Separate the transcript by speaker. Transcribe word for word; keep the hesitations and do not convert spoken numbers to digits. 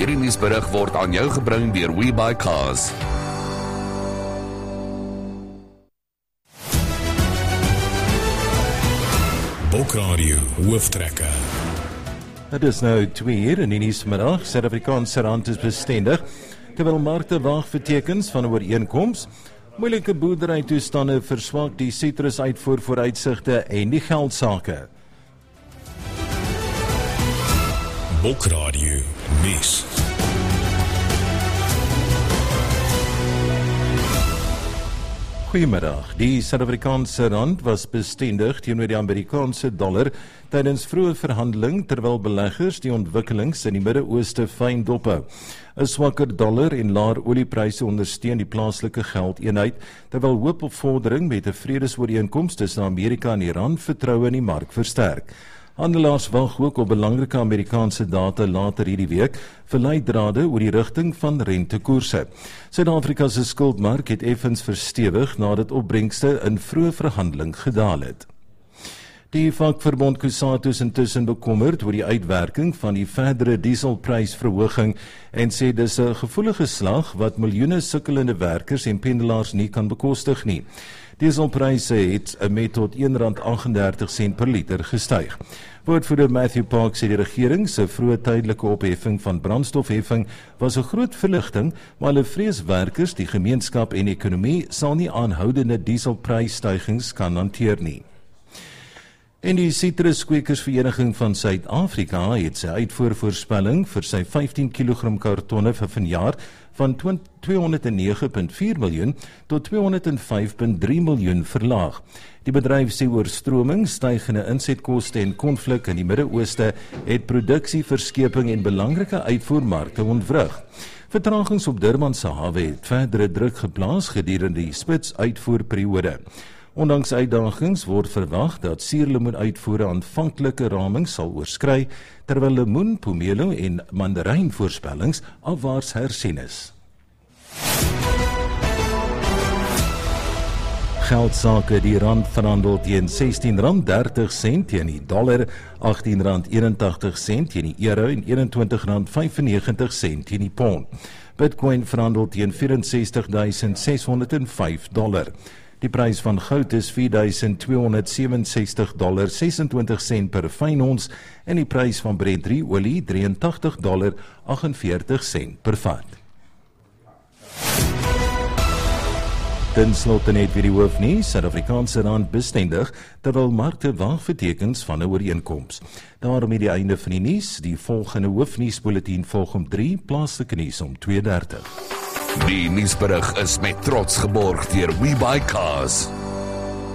Speaker 1: Hierdie nuusberig word aan jou gebring deur WeBuyCars.
Speaker 2: Bokradio hooftrekker.
Speaker 3: Het is nou twee uur in die nuusmiddag. Suid-Afrikaanse rand is bestendig, terwyl markte wag vir tekens van 'n ooreenkoms. Moeilike boerderytoestande verswak die sitrusuitvoer vooruitsigte en die geldsake.
Speaker 2: Bokradio nuus.
Speaker 3: Goeiemiddag. Die Suid-Afrikaanse rand was bestendig teenoor die Amerikaanse dollar tydens vroeë verhandeling, terwyl beleggers die ontwikkelings in die Midde-Ooste fyn dophou. 'n Swakker dollar en laer oliepryse ondersteun die plaaslike geldeenheid, terwyl hoop op vordering met 'n vredesooreenkoms tussen Amerika en Iran vertroue in die mark versterk. Handelaars wag ook op belangrike Amerikaanse data later hierdie week vir leidrade oor die rigting van rentekoerse. Suid-Afrika se skuldmark het effens verstewig nadat opbrengste in vroeë verhandeling gedaal het. Die vakverbond Kusatu is intussen bekommerd oor die uitwerking van die verdere dieselprysverhoging en sê dis 'n gevoelige slag wat miljoene sukkelende werkers en pendelaars nie kan bekostig nie. Dieselpryse het met tot een rand agt en dertig sent per liter gestyg. Woordvoerder Matthew Park sê die regering se vroeë tydelike opheffing van brandstofheffing was 'n groot verligting, maar hulle vrees werkers, die gemeenskap en ekonomie sal nie aanhoudende dieselprysstygings kan hanteer nie. En die Sitruskwekersvereniging van Suid-Afrika het sy uitvoervoorspelling vir sy vyftien kilogram kartonne vir vanjaar van tweehonderd nege komma vier miljoen tot tweehonderd vyf komma drie miljoen verlaag. Die bedryf sê oorstroming, stygende insetkoste en konflik in die Midde-Ooste het produksie, verskeping en belangrike uitvoermarkte ontwrig. Vertragings op Durban se hawe het verdere druk geplaas gedurende die spits uitvoerperiode. Ondanks uitdagings word verwag dat suurlemoenuitvoere aanvanklike ramings sal oorskry, terwyl lemoen, pomelo en mandarijn voorspellings afwaarts hersien is. Geldsake, die rand verhandel teen sestien rand dertig sent teen die dollar, agttien rand eenentagtig sent teen die euro en eenentwintig rand vyfennegentig sent teen die pond. Bitcoin verhandel teen vyf vyf ses ses nul vyf dollar. Die prys van goud is vier duisend tweehonderd sewenses dollar sesentwintig sent per fyn ons en die prys van Brent olie drieëntagtig dollar agtenveertig sent per vat. Ten slotte net weer die hoofnuus. Suid-Afrikaanse rand bestendig, terwyl markte wag vir tekens van 'n ooreenkoms. Daarom die einde van die nuus. Die volgende hoofnuusbulletin volg om drie, plaaslike nuus om twee dertig.
Speaker 1: Die nuusberig is met trots geborg deur WeBuyCars.